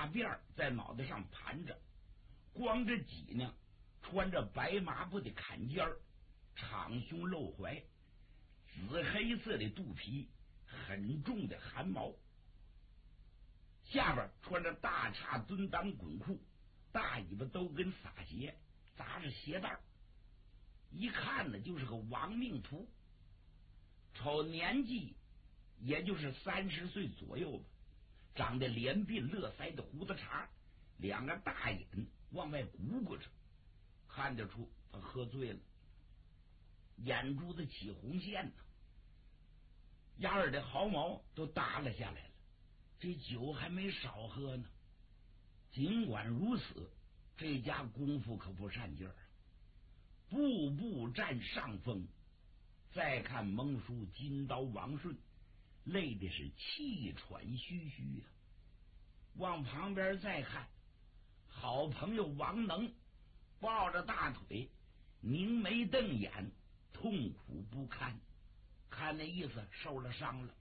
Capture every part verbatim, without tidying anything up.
辫在脑袋上盘着，光着脊呢，穿着白麻布的坎肩儿，敞胸露怀，紫黑色的肚皮，很重的汗毛，下边穿着大叉蹲裆滚裤，大尾巴都跟撒鞋，扎着鞋带，一看呢就是个亡命徒。瞅年纪也就是三十岁左右吧，长得连鬓乐腮的胡子茬，两个大眼往外鼓鼓着，看得出他喝醉了，眼珠子起红线呢，丫儿的毫毛都耷拉下来了，这酒还没少喝呢。尽管如此，这家功夫可不善劲儿，步步占上风。再看蒙叔金刀王顺，累的是气喘吁吁呀、啊。往旁边再看，好朋友王能抱着大腿，凝眉瞪眼，痛苦不堪，看那意思受了伤了。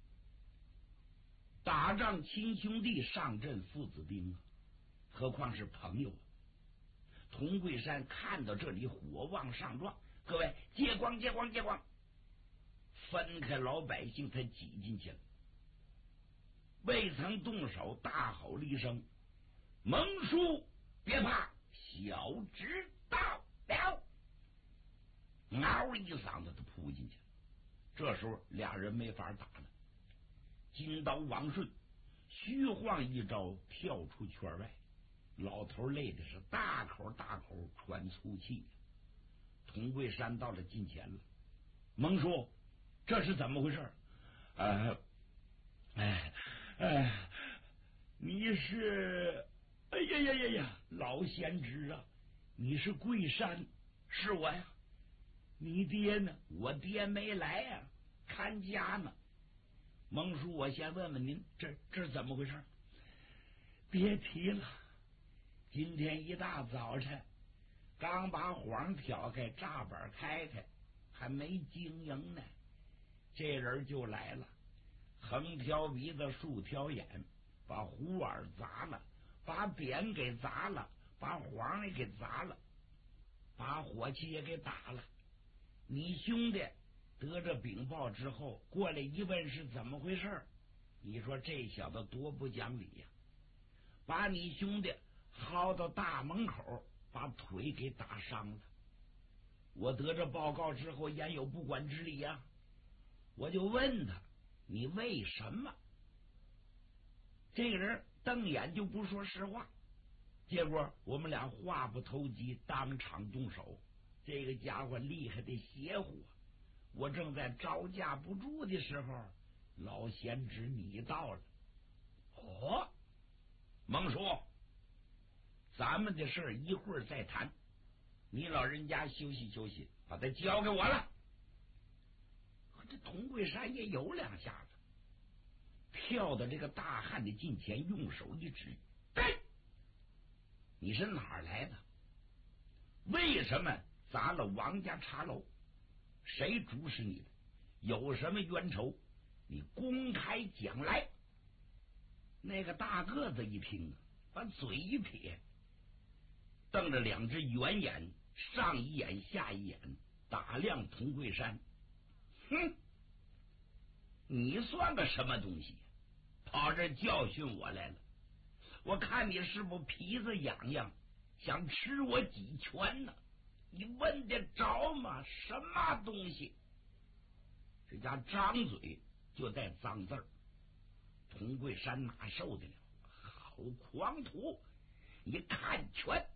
打仗亲兄弟，上阵父子兵啊，何况是朋友啊。童桂山看到这里，火旺上撞，各位借光借光借光，分开老百姓，他挤进去了，未曾动手，大吼了一声：“蒙叔别怕，小知道了！”嗷一嗓子，他扑进去了。这时候俩人没法打了，金刀王顺虚晃一招，跳出圈外。老头累的是大口大口喘粗气。童桂山到了近前了：“蒙叔，这是怎么回事？”呃，哎哎，你是？哎呀呀呀呀！老贤侄啊，你是桂山？是我呀。你爹呢？我爹没来呀、啊，看家呢。蒙叔，我先问问您，这这是怎么回事？别提了。今天一大早晨，刚把黄挑开，栅板开开，还没经营呢，这人就来了，横挑鼻子竖挑眼，把壶碗砸了，把匾给砸了，把黄也给砸了，把火器也给打了。你兄弟得着禀报之后过来一问是怎么回事，你说这小子多不讲理呀、啊！把你兄弟薅到大门口，把腿给打伤了。我得着报告之后，焉有不管之理呀、啊？我就问他，你为什么？这个人瞪眼就不说实话。结果我们俩话不投机，当场动手。这个家伙厉害的邪乎，我正在招架不住的时候，老贤侄你到了。哦，蒙叔，咱们的事儿一会儿再谈，你老人家休息休息，把他交给我了。这童桂山也有两下子，跳到这个大汉的近前，用手一指：“对，你是哪儿来的？为什么砸了王家茶楼？谁主使你的？有什么冤仇？你公开讲来。”那个大个子一听啊，把嘴一撇，瞪着两只圆眼，上一眼下一眼，打量童桂山。哼，你算个什么东西，跑这教训我来了？我看你是不皮子痒痒，想吃我几拳呢？你问得着吗？什么东西？这家张嘴就带脏字儿，童桂山哪受得了？好狂徒！一看拳，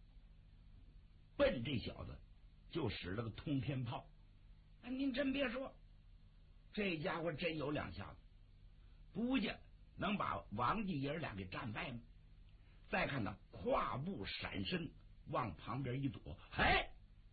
奔这小子就使了个通天炮。哎，您真别说，这家伙真有两下子，不见能把王家爷俩给战败吗？再看他跨步闪身，往旁边一躲，嘿，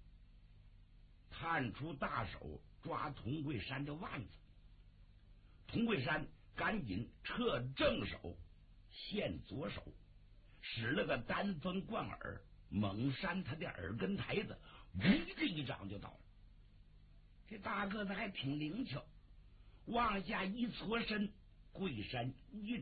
探出大手抓童桂山的腕子。童桂山赶紧撤正手，现左手，使了个单风贯耳，猛扇他的耳根台子，呜这一掌就到了。这大个子还挺灵巧，往下一搓身，桂山一